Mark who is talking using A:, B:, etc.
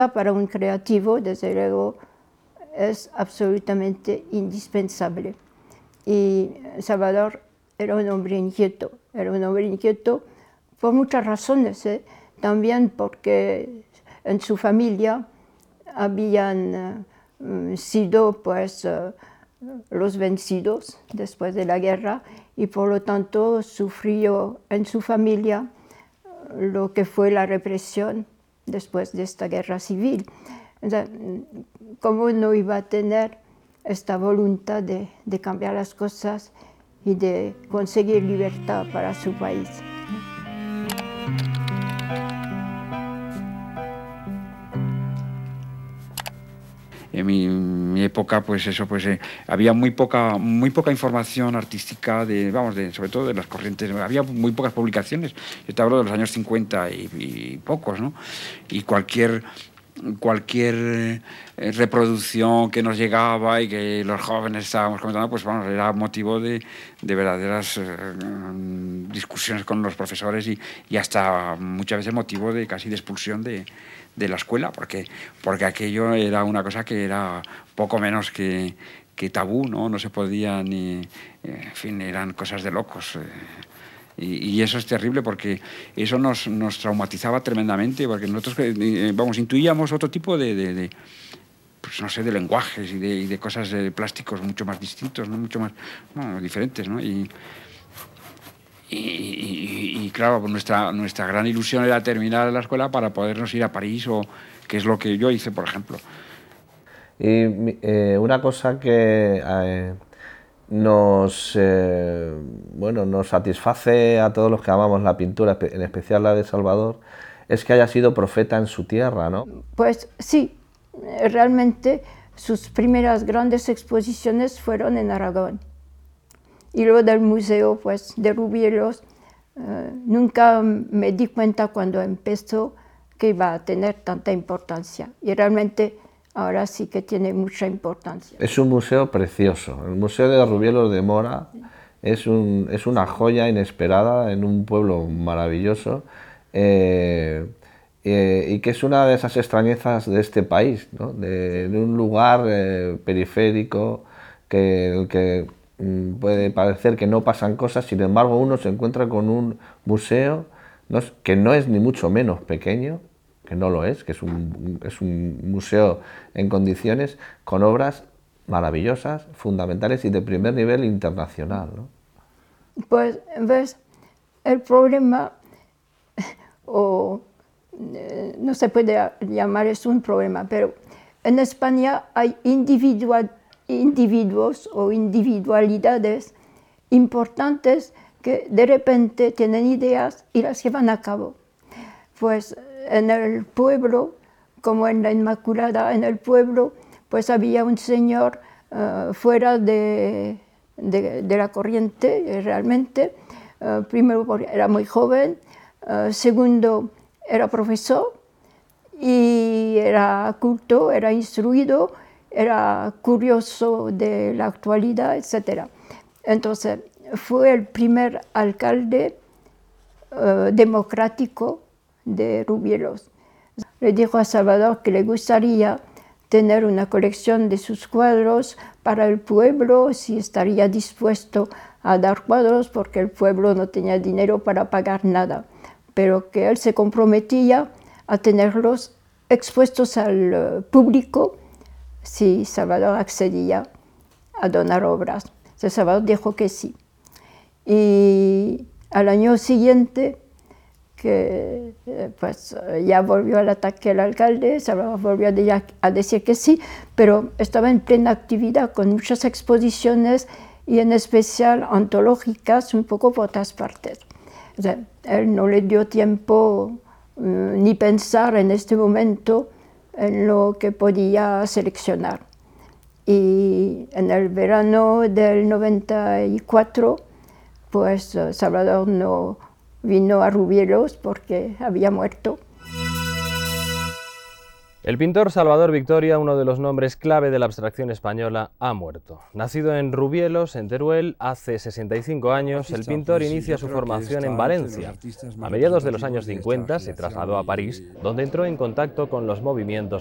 A: Para un creativo, desde luego, es absolutamente indispensable. Y Salvador era un hombre inquieto por muchas razones, también porque en su familia habían sido pues, los vencidos después de la guerra y por lo tanto sufrió en su familia lo que fue la represión después de esta guerra civil. O sea, ¿cómo no iba a tener esta voluntad de cambiar las cosas y de conseguir libertad para su país?
B: En mi época, pues eso, pues había muy poca información artística sobre todo de las corrientes. Había muy pocas publicaciones. Yo te hablo de los años 50 y pocos, ¿no? Y cualquier reproducción que nos llegaba y que los jóvenes estábamos comentando, pues vamos, era motivo de verdaderas discusiones con los profesores y hasta muchas veces motivo de casi de expulsión de la escuela, porque aquello era una cosa que era poco menos que tabú, ¿no? No se podía ni... En fin, eran cosas de locos. Y eso es terrible porque eso nos traumatizaba tremendamente, porque nosotros, intuíamos otro tipo pues no sé, de lenguajes y de cosas de plásticos mucho más distintos, ¿no? Mucho más diferentes, ¿no? Y claro, pues nuestra gran ilusión era terminar la escuela para podernos ir a París, o que es lo que yo hice, por ejemplo.
C: Y una cosa que nos satisface a todos los que amamos la pintura, en especial la de Salvador, es que haya sido profeta en su tierra, ¿no?
A: Pues sí, realmente sus primeras grandes exposiciones fueron en Aragón. Y luego del museo pues, de Rubielos, nunca me di cuenta cuando empezó que iba a tener tanta importancia. Y realmente ahora sí que tiene mucha importancia.
C: Es un museo precioso. El Museo de Rubielos de Mora es una joya inesperada en un pueblo maravilloso y que es una de esas extrañezas de este país, ¿no? De un lugar periférico que puede parecer que no pasan cosas, sin embargo uno se encuentra con un museo que no es ni mucho menos pequeño, que no lo es, que es un museo en condiciones, con obras maravillosas, fundamentales y de primer nivel internacional, ¿no?
A: Pues, ves, el problema, no se puede llamar eso un problema, pero en España hay individuos o individualidades importantes que de repente tienen ideas y las llevan a cabo. Pues en el pueblo, como en la Inmaculada, en el pueblo, pues había un señor fuera de la corriente, realmente. Primero porque era muy joven, segundo era profesor y era culto, era instruido, era curioso de la actualidad, etc. Entonces fue el primer alcalde democrático de Rubielos. Le dijo a Salvador que le gustaría tener una colección de sus cuadros para el pueblo, si estaría dispuesto a dar cuadros, porque el pueblo no tenía dinero para pagar nada, pero que él se comprometía a tenerlos expuestos al público si Salvador accedía a donar obras. Entonces Salvador dijo que sí. Y al año siguiente, que pues ya volvió al ataque el alcalde, Salvador volvió a decir que sí, pero estaba en plena actividad con muchas exposiciones y en especial antológicas un poco por todas partes. O sea, él no le dio tiempo ni pensar en este momento en lo que podía seleccionar. Y en el verano del 94, pues Salvador no vino a Rubielos porque había muerto.
D: El pintor Salvador Victoria, uno de los nombres clave de la abstracción española, ha muerto. Nacido en Rubielos, en Teruel, hace 65 años, el pintor inicia su formación en Valencia. A mediados de los años 50 se trasladó a París, donde entró en contacto con los movimientos